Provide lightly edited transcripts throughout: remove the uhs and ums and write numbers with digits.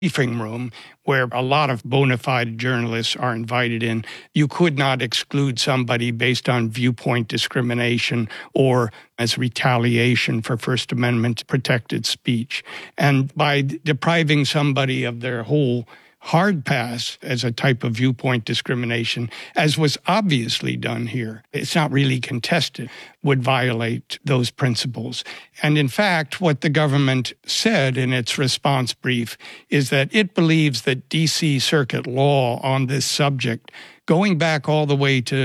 briefing room where a lot of bona fide journalists are invited in. You could not exclude somebody based on viewpoint discrimination or as retaliation for First Amendment protected speech. And by depriving somebody of their whole hard pass as a type of viewpoint discrimination, as was obviously done here, it's not really contested, would violate those principles. And in fact, what the government said in its response brief is that it believes that D.C. Circuit law on this subject, going back all the way to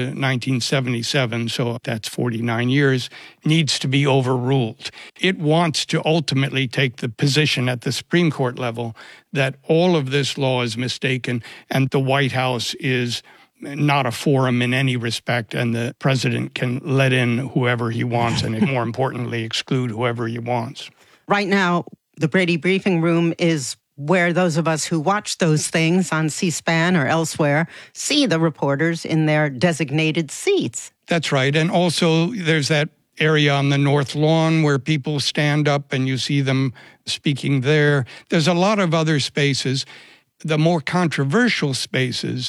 1977, so that's 49 years, needs to be overruled. It wants to ultimately take the position at the Supreme Court level that all of this law is mistaken and the White House is not a forum in any respect, and the president can let in whoever he wants and, more importantly, exclude whoever he wants. Right now, the Brady briefing room is where those of us who watch those things on C-SPAN or elsewhere see the reporters in their designated seats. That's right. And also there's that area on the North Lawn where people stand up and you see them speaking there. There's a lot of other spaces. The more controversial spaces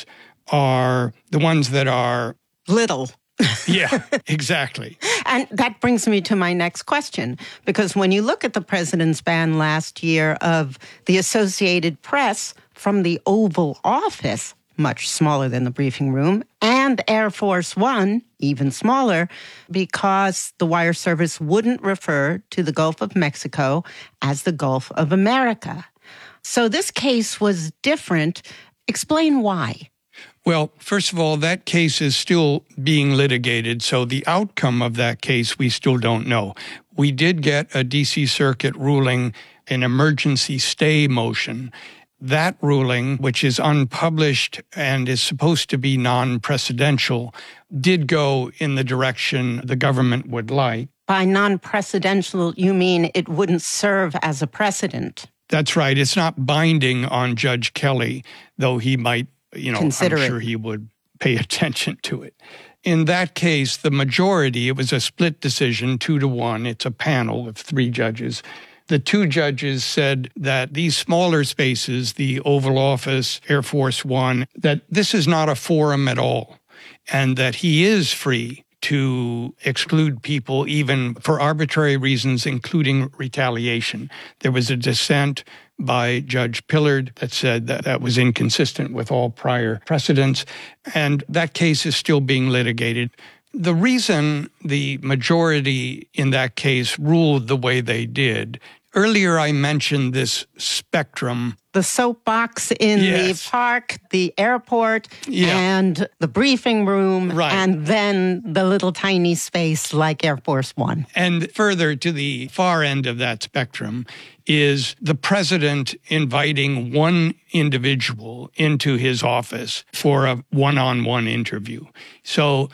are the ones that are little. Yeah, exactly. And that brings me to my next question, because when you look at the president's ban last year of the Associated Press from the Oval Office, much smaller than the briefing room, and Air Force One, even smaller, because the wire service wouldn't refer to the Gulf of Mexico as the Gulf of America. So this case was different. Explain why. Well, first of all, that case is still being litigated, so the outcome of that case we still don't know. We did get a D.C. Circuit ruling, an emergency stay motion. That ruling, which is unpublished and is supposed to be non-precedential, did go in the direction the government would like. By non-precedential, you mean it wouldn't serve as a precedent? That's right. It's not binding on Judge Kelly, though he might, consider I'm sure he would pay attention to it. In that case, the majority, it was a split decision, 2-1. It's a panel of 3 judges. The 2 judges said that these smaller spaces, the Oval Office, Air Force One, that this is not a forum at all, and that he is free to exclude people even for arbitrary reasons, including retaliation. There was a dissent by Judge Pillard that said that that was inconsistent with all prior precedents, and that case is still being litigated. The reason the majority in that case ruled the way they did, earlier I mentioned this spectrum. The soapbox in the park, the airport, and the briefing room, and then the little tiny space like Air Force One. And further to the far end of that spectrum is the president inviting one individual into his office for a one-on-one interview. So,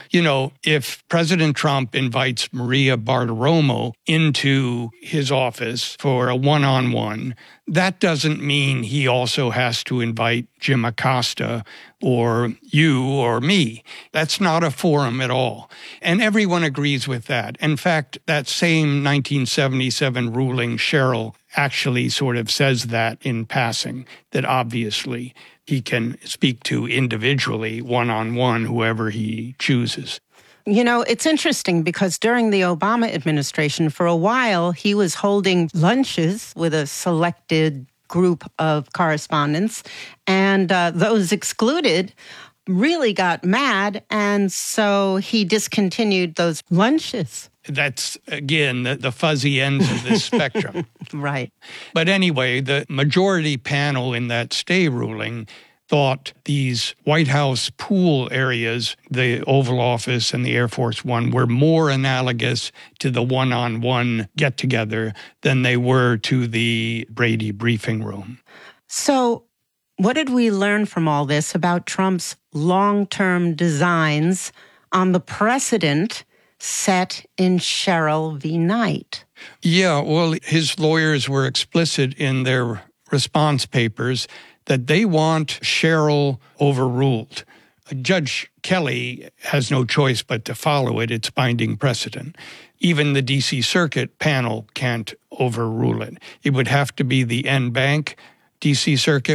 if President Trump invites Maria Bartiromo into his office for a one-on-one, that doesn't mean he also has to invite Jim Acosta or you or me. That's not a forum at all. And everyone agrees with that. In fact, that same 1977 ruling, Sherrill, actually sort of says that in passing, that obviously he can speak to individually, one-on-one, whoever he chooses. It's interesting because during the Obama administration, for a while, he was holding lunches with a selected group of correspondents, and those excluded really got mad, and so he discontinued those lunches. That's, again, the fuzzy ends of this spectrum. Right. But anyway, the majority panel in that stay ruling thought these White House pool areas, the Oval Office and the Air Force One, were more analogous to the one-on-one get-together than they were to the Brady briefing room. So what did we learn from all this about Trump's long-term designs on the precedent set in Sherrill v. Knight? Yeah, well, his lawyers were explicit in their response papers that they want Sherrill overruled. Judge Kelly has no choice but to follow it. It's binding precedent. Even the D.C. Circuit panel can't overrule it. It would have to be the en banc D.C. Circuit